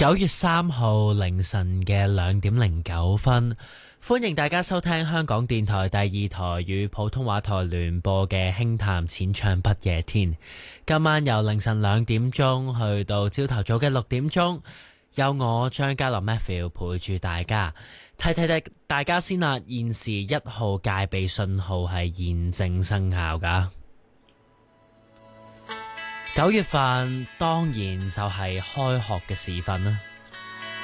9月3號凌晨嘅2:09，歡迎大家收聽香港電台第2台與普通話台聯播嘅輕談淺唱不夜天。今晚由凌晨2點鐘去到朝頭早嘅6點鐘，有我張家樂 Matthew 陪住大家。提大家先啦，現時1號戒備信號係現正生效㗎。9月份當然就係開學嘅時分啦。